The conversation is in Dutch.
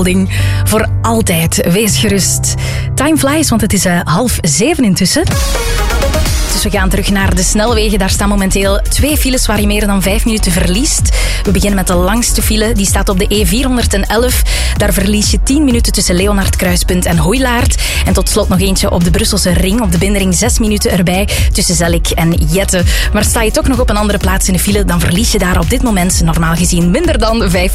Voor altijd. Wees gerust. Time flies, want het is 6:30 intussen. Dus we gaan terug naar de snelwegen. Daar staan momenteel 2 files waar je meer dan 5 minuten verliest. We beginnen met de langste file. Die staat op de E411. Daar verlies je 10 minuten tussen Leonardkruispunt en Hoeilaard. En tot slot nog eentje op de Brusselse ring. Op de Bindering 6 minuten erbij tussen Zellik en Jette. Maar sta je toch nog op een andere plaats in de file, dan verlies je daar op dit moment normaal gezien minder dan 5